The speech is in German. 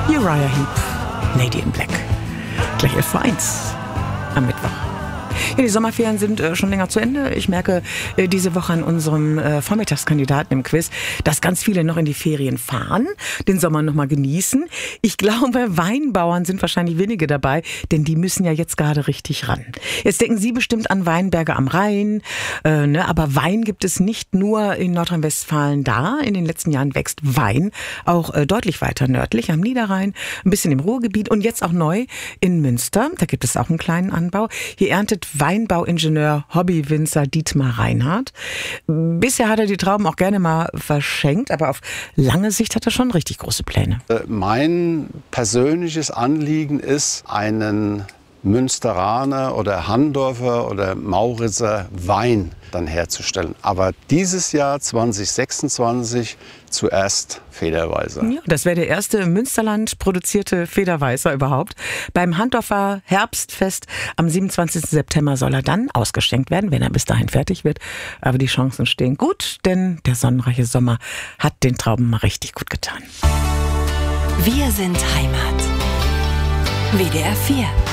Uriah Heep, Lady in Black. Gleich 11:01 am Mittwoch. Ja, die Sommerferien sind schon länger zu Ende. Ich merke diese Woche an unserem Vormittagskandidaten im Quiz, dass ganz viele noch in die Ferien fahren, den Sommer noch mal genießen. Ich glaube, Weinbauern sind wahrscheinlich wenige dabei, denn die müssen ja jetzt gerade richtig ran. Jetzt denken Sie bestimmt an Weinberge am Rhein, aber Wein gibt es nicht nur in Nordrhein-Westfalen da. In den letzten Jahren wächst Wein auch deutlich weiter nördlich am Niederrhein, ein bisschen im Ruhrgebiet und jetzt auch neu in Münster. Da gibt es auch einen kleinen Anbau. Hier erntet Weinbauingenieur, Hobbywinzer Dietmar Reinhardt. Bisher hat er die Trauben auch gerne mal verschenkt, aber auf lange Sicht hat er schon richtig große Pläne. Mein persönliches Anliegen ist, einen Münsteraner oder Handorfer oder Mauritzer Wein dann herzustellen. Aber dieses Jahr 2026 zuerst Federweißer. Ja, das wäre der erste Münsterland produzierte Federweißer überhaupt. Beim Handdorfer Herbstfest am 27. September soll er dann ausgeschenkt werden, wenn er bis dahin fertig wird. Aber die Chancen stehen gut, denn der sonnenreiche Sommer hat den Trauben mal richtig gut getan. Wir sind Heimat. WDR 4